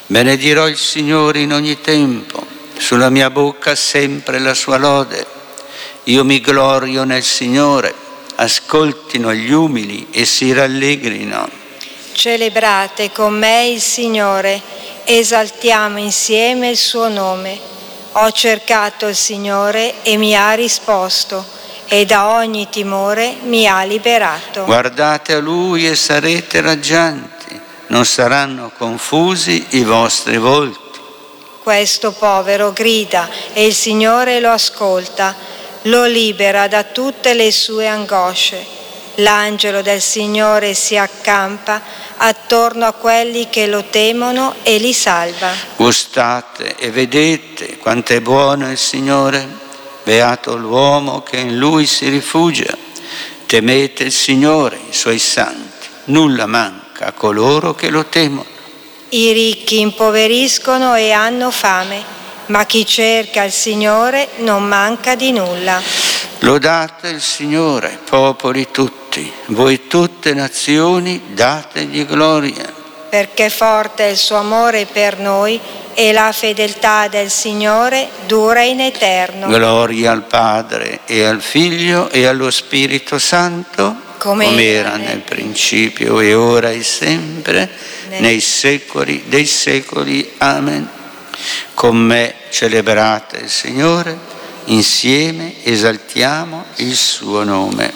Benedirò il Signore in ogni tempo, sulla mia bocca sempre la sua lode. Io mi glorio nel Signore, ascoltino gli umili e si rallegrino. Celebrate con me il Signore, esaltiamo insieme il suo nome. Ho cercato il Signore e mi ha risposto, e da ogni timore mi ha liberato. Guardate a Lui e sarete raggianti, non saranno confusi i vostri volti. Questo povero grida e il Signore lo ascolta, lo libera da tutte le sue angosce. L'angelo del Signore si accampa attorno a quelli che lo temono e li salva. Gustate e vedete quanto è buono il Signore, beato l'uomo che in Lui si rifugia. Temete il Signore, i Suoi santi, nulla manca a coloro che lo temono. I ricchi impoveriscono e hanno fame, ma chi cerca il Signore non manca di nulla. Lodate il Signore, popoli tutti, voi tutte nazioni, dategli gloria. Perché forte è il suo amore per noi e la fedeltà del Signore dura in eterno. Gloria al Padre e al Figlio e allo Spirito Santo, come era nel principio e ora e sempre, nei secoli dei secoli. Amen. Con me celebrate il Signore, insieme esaltiamo il suo nome.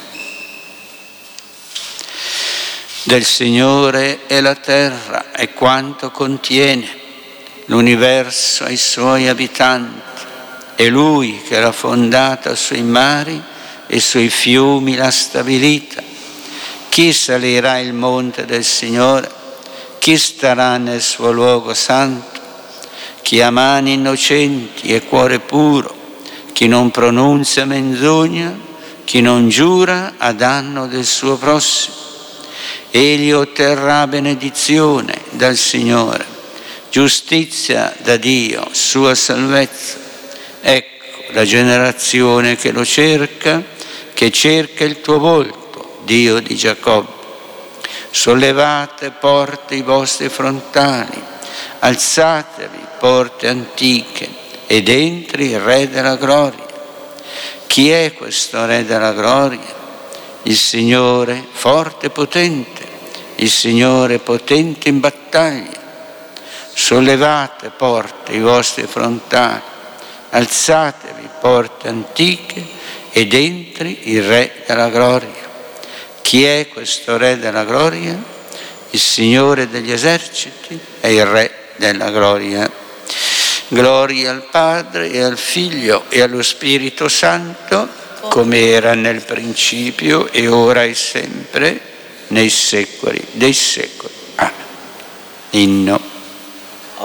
Del Signore è la terra e quanto contiene, l'universo e i suoi abitanti. È Lui che l'ha fondata sui mari e sui fiumi l'ha stabilita. Chi salirà il monte del Signore? Chi starà nel suo luogo santo? Chi ha mani innocenti e cuore puro, chi non pronuncia menzogna, chi non giura a danno del suo prossimo. Egli otterrà benedizione dal Signore, giustizia da Dio, sua salvezza. Ecco la generazione che lo cerca, che cerca il tuo volto, Dio di Giacobbe. Sollevate porte i vostri frontali, alzatevi porte antiche ed entri il Re della gloria. Chi è questo Re della gloria? Il Signore forte e potente, il Signore potente in battaglia. Sollevate porte i vostri frontali, alzatevi porte antiche ed entri il Re della gloria. Chi è questo Re della gloria? Il Signore degli eserciti è il Re della gloria. Gloria al Padre e al Figlio e allo Spirito Santo, come era nel principio e ora e sempre, nei secoli dei secoli. Amen. Inno.